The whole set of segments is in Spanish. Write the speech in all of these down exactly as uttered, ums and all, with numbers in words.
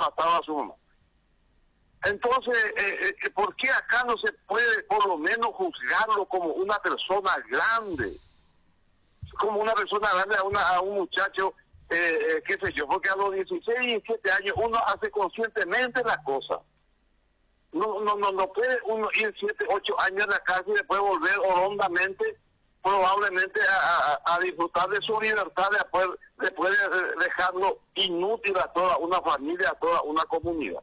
mataba a su mamá. Entonces, eh, eh, ¿por qué acá no se puede por lo menos juzgarlo como una persona grande? Como una persona grande a, una, a un muchacho, eh, eh, qué sé yo, porque a los dieciséis, diecisiete años uno hace conscientemente las cosas. No, no, no, no puede uno ir siete, ocho años en la cárcel y después volver hondamente, probablemente a, a, a disfrutar de su libertad, después, después de dejarlo inútil a toda una familia, a toda una comunidad.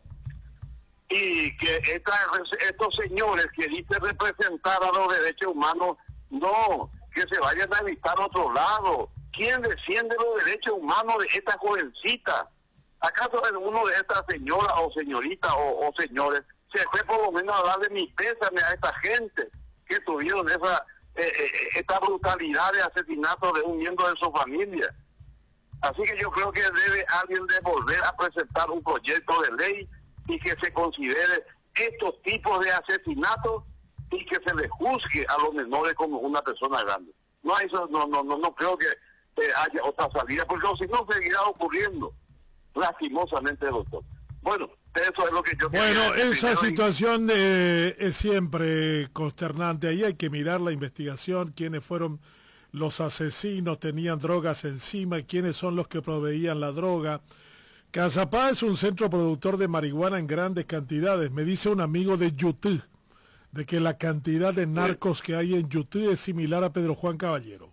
Y que esta, estos señores que dicen representar a los derechos humanos, no, que se vayan a visitar a otro lado. ¿Quién defiende los derechos humanos de esta jovencita? ¿Acaso uno de estas señoras o señoritas o, o señores se fue por lo menos a darle mi pésame a esta gente que tuvieron esa eh, eh, esta brutalidad de asesinato de un miembro de su familia? Así que yo creo que debe alguien de volver a presentar un proyecto de ley y que se considere estos tipos de asesinatos y que se les juzgue a los menores como una persona grande. No, eso no, no, no, no creo que eh, haya otra salida, porque si no seguirá ocurriendo, lastimosamente, doctor. Bueno, eso es lo que yo Bueno, quería esa decir. situación eh, es siempre consternante. Ahí hay que mirar la investigación, quiénes fueron los asesinos, tenían drogas encima, quiénes son los que proveían la droga. Cazapá es un centro productor de marihuana en grandes cantidades. Me dice un amigo de Yutí, de que la cantidad de narcos que hay en Yutí es similar a Pedro Juan Caballero.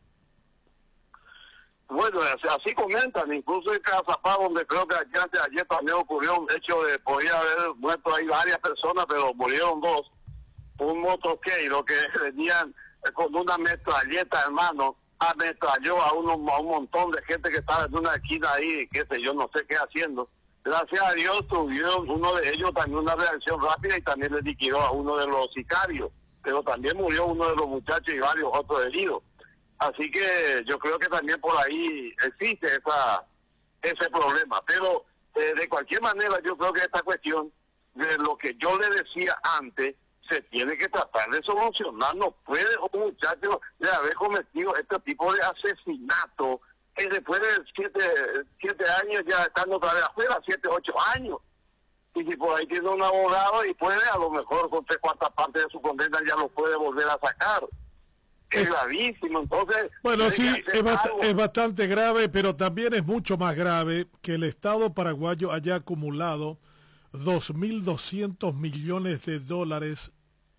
Bueno, así comentan, incluso en Cazapá, donde creo que ayer, ayer también ocurrió un hecho de, podía haber muerto ahí varias personas, pero murieron dos. Un motoqueiro que venían con una metralleta, hermano, ametralló a, uno, a un montón de gente que estaba en una esquina ahí, qué sé yo, no sé qué haciendo. Gracias a Dios tuvieron uno de ellos también una reacción rápida y también le liquidó a uno de los sicarios, pero también murió uno de los muchachos y varios otros heridos. Así que yo creo que también por ahí existe esa ese problema. Pero eh, de cualquier manera yo creo que esta cuestión de lo que yo le decía antes se tiene que tratar de solucionar. No puede un muchacho de haber cometido este tipo de asesinato que después de siete, siete años ya estando otra vez afuera, siete, ocho años. Y si por ahí tiene un abogado y puede, a lo mejor con tres cuartas partes de su condena ya lo puede volver a sacar. Es, es gravísimo, entonces... Bueno, sí, es, bast algo. es bastante grave, pero también es mucho más grave que el Estado paraguayo haya acumulado dos mil doscientos millones de dólares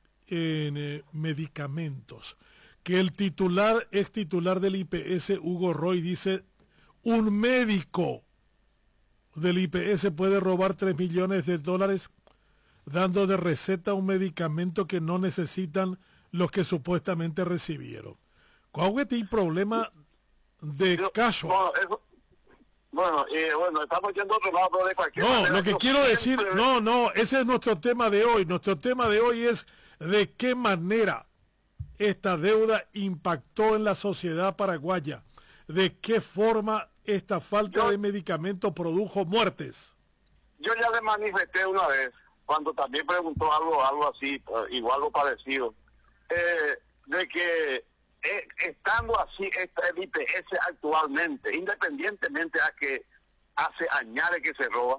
en eh, medicamentos. Que el titular, ex titular del I P S, Hugo Roy, dice, un médico del I P S puede robar tres millones de dólares dando de receta un medicamento que no necesitan los que supuestamente recibieron. ¿Cuál es el problema de Yo, caso? Bueno, eso, bueno, eh, bueno, estamos yendo a otro lado, pero de cualquier No, manera, lo que yo quiero decir, siempre- no, no, ese es nuestro tema de hoy. Nuestro tema de hoy es de qué manera esta deuda impactó en la sociedad paraguaya, de qué forma esta falta Yo- de medicamentos produjo muertes. Yo ya le manifesté una vez, cuando también preguntó algo algo así, eh, igual o parecido, eh, de que eh, estando así esta, el I P S actualmente, independientemente a que hace añade que se roba,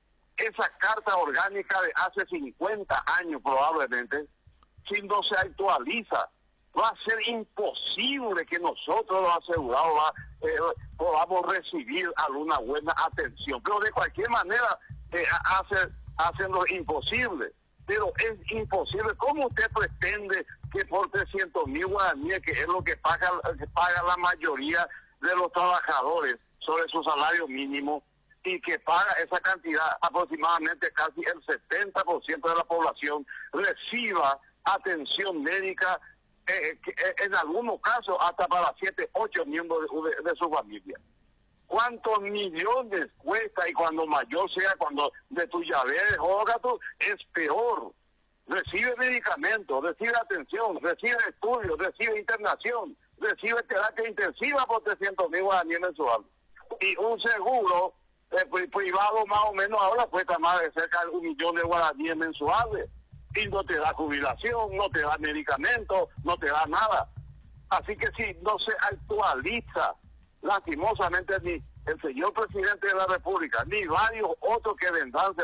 esa carta orgánica de hace cincuenta años probablemente, si no se actualiza, va a ser imposible que nosotros los asegurados va, eh, podamos recibir alguna buena atención. Pero de cualquier manera eh, hace, hacen lo imposible. Pero es imposible. ¿Cómo usted pretende que por trescientos mil guaraníes, que es lo que paga, que paga la mayoría de los trabajadores sobre su salario mínimo, y que paga esa cantidad, aproximadamente casi el setenta por ciento de la población, reciba atención médica, eh, que, eh, en algunos casos hasta para siete, ocho miembros de, de, de su familia? ¿Cuántos millones cuesta? Y cuando mayor sea, cuando de tu llave de gato, es peor. Recibe medicamentos, recibe atención, recibe estudios, recibe internación, recibe terapia intensiva por trescientos mil guaraníes mensuales. Y un seguro eh, privado más o menos ahora cuesta más de cerca de un millón de guaraníes mensuales. Y no te da jubilación, no te da medicamentos, no te da nada. Así que si no se actualiza, lastimosamente ni el señor presidente de la República, ni varios otros que vendrán